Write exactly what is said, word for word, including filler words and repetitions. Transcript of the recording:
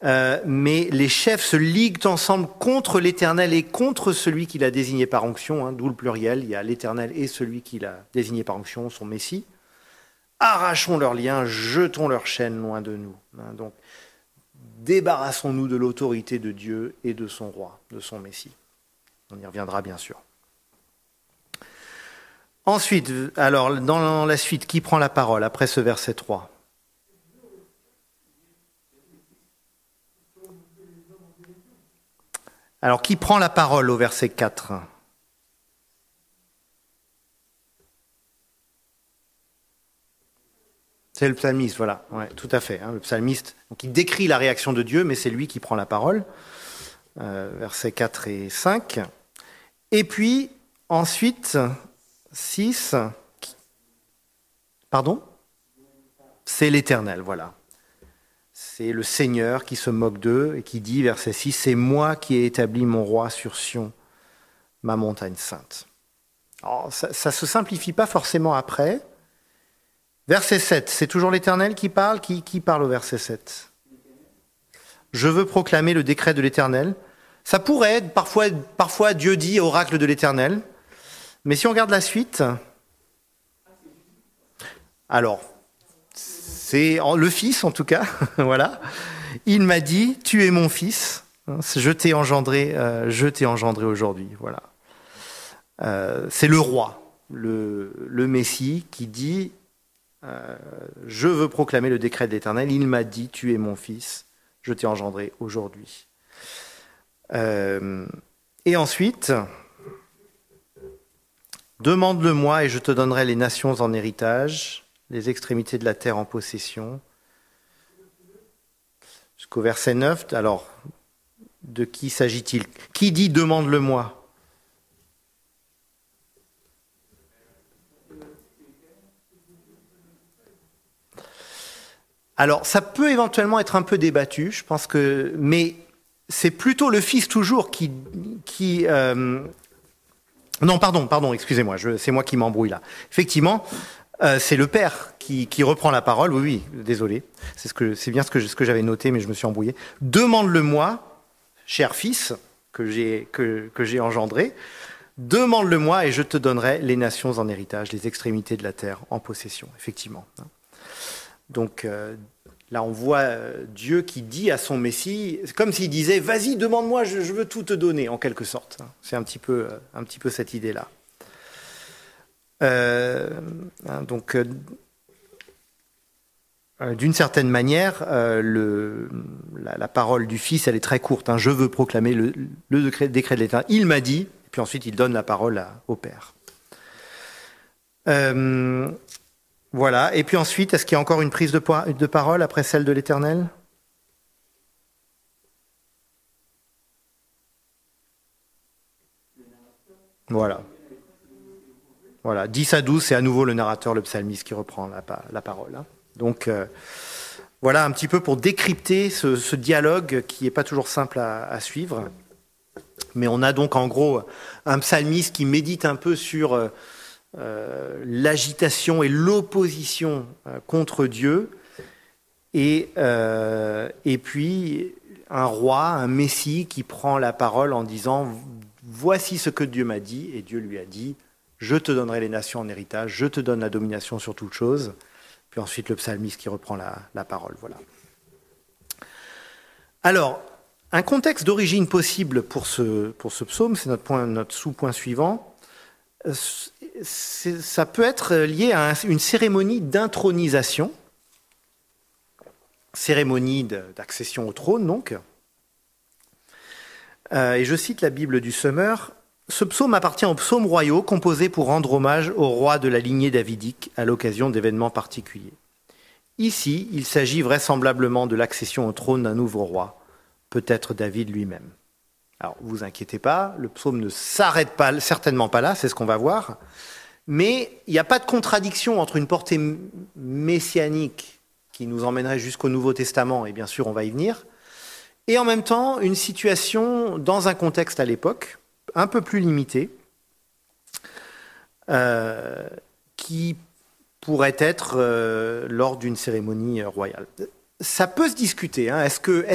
Euh, mais les chefs se liguent ensemble contre l'Éternel et contre celui qu'il a désigné par onction, hein, d'où le pluriel, il y a l'Éternel et celui qu'il a désigné par onction, son Messie. Arrachons leurs liens, jetons leurs chaînes loin de nous. Hein, donc, débarrassons-nous de l'autorité de Dieu et de son roi, de son Messie. On y reviendra bien sûr. Ensuite, alors dans la suite, qui prend la parole après ce verset trois ? Alors, qui prend la parole au verset quatre ? C'est le psalmiste, voilà, ouais, tout à fait. Hein, le psalmiste, donc il décrit la réaction de Dieu, mais c'est lui qui prend la parole. Euh, versets quatre et cinq. Et puis, ensuite, six. Pardon ? C'est l'Éternel, voilà. C'est le Seigneur qui se moque d'eux et qui dit, verset six, « C'est moi qui ai établi mon roi sur Sion, ma montagne sainte. » Alors, ça ne se simplifie pas forcément après. Verset sept, c'est toujours l'Éternel qui parle. Qui, qui parle au verset sept ? Je veux proclamer le décret de l'Éternel. Ça pourrait être, parfois, parfois Dieu dit oracle de l'Éternel. Mais si on regarde la suite, alors, c'est le Fils en tout cas, voilà. Il m'a dit, tu es mon Fils, je t'ai engendré, euh, je t'ai engendré aujourd'hui, voilà. Euh, c'est le roi, le, le Messie qui dit, euh, je veux proclamer le décret de l'Éternel. Il m'a dit, tu es mon Fils, je t'ai engendré aujourd'hui. Euh, et ensuite, demande-le-moi et je te donnerai les nations en héritage, les extrémités de la terre en possession. Jusqu'au verset neuf, alors, de qui s'agit-il ? Qui dit demande-le-moi ? Alors, ça peut éventuellement être un peu débattu, je pense que, mais c'est plutôt le Fils toujours qui, qui euh... non, pardon, pardon, excusez-moi, je, c'est moi qui m'embrouille là. Effectivement, euh, c'est le Père qui, qui reprend la parole. Oui, oui, désolé, c'est ce que, c'est bien ce que, ce que j'avais noté, mais je me suis embrouillé. Demande-le-moi, cher Fils que j'ai, que, que j'ai engendré. Demande-le-moi et je te donnerai les nations en héritage, les extrémités de la terre en possession. Effectivement. Donc euh, là, on voit euh, Dieu qui dit à son Messie, c'est comme s'il disait « Vas-y, demande-moi, je, je veux tout te donner », en quelque sorte. C'est un petit peu, euh, un petit peu cette idée-là. Euh, hein, donc, euh, d'une certaine manière, euh, le, la, la parole du Fils, elle est très courte. Hein, « Je veux proclamer le, le décret, décret de l'Éternel. Il m'a dit », et puis ensuite, il donne la parole à, au Père. Euh, Voilà. Et puis ensuite, est-ce qu'il y a encore une prise de, po- de parole après celle de l'Éternel ? Voilà. Voilà. dix à douze, c'est à nouveau le narrateur, le psalmiste, qui reprend la, la parole. Hein. Donc, euh, voilà un petit peu pour décrypter ce, ce dialogue qui n'est pas toujours simple à, à suivre. Mais on a donc en gros un psalmiste qui médite un peu sur... Euh, Euh, l'agitation et l'opposition euh, contre Dieu, et, euh, et puis un roi, un Messie qui prend la parole en disant « Voici ce que Dieu m'a dit », et Dieu lui a dit « Je te donnerai les nations en héritage, je te donne la domination sur toute chose », puis ensuite le psalmiste qui reprend la, la parole. Voilà. Alors, un contexte d'origine possible pour ce, pour ce psaume, c'est notre, point, notre sous-point suivant. C'est, ça peut être lié à un, une cérémonie d'intronisation, cérémonie de, d'accession au trône donc. Euh, et je cite la Bible du Semeur. Ce psaume appartient aux psaumes royaux composés pour rendre hommage au roi de la lignée davidique à l'occasion d'événements particuliers. Ici, il s'agit vraisemblablement de l'accession au trône d'un nouveau roi, peut-être David lui-même. Alors, vous inquiétez pas, le psaume ne s'arrête pas, certainement pas là, c'est ce qu'on va voir, mais il n'y a pas de contradiction entre une portée messianique qui nous emmènerait jusqu'au Nouveau Testament, et bien sûr on va y venir, et en même temps une situation dans un contexte à l'époque, un peu plus limité, euh, qui pourrait être euh, lors d'une cérémonie royale. Ça peut se discuter, hein, est-ce que